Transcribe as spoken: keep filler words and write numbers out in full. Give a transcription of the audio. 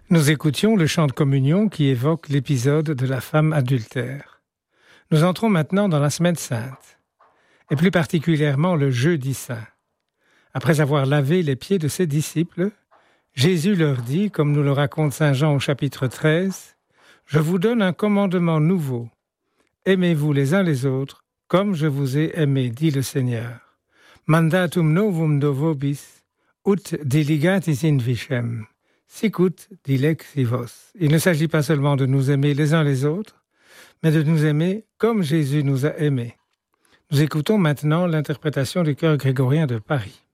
Nous écoutions le chant de communion qui évoque l'épisode de la femme adultère. Nous entrons maintenant dans la Semaine sainte, et plus particulièrement le jeudi saint. Après avoir lavé les pieds de ses disciples, Jésus leur dit, comme nous le raconte saint Jean au chapitre treize, « Je vous donne un commandement nouveau. Aimez-vous les uns les autres, comme je vous ai aimés, dit le Seigneur. Mandatum novum do vobis, ut diligatis in vicem. Sicut dilexivos. » Il ne s'agit pas seulement de nous aimer les uns les autres, mais de nous aimer comme Jésus nous a aimés. Nous écoutons maintenant l'interprétation du chœur grégorien de Paris.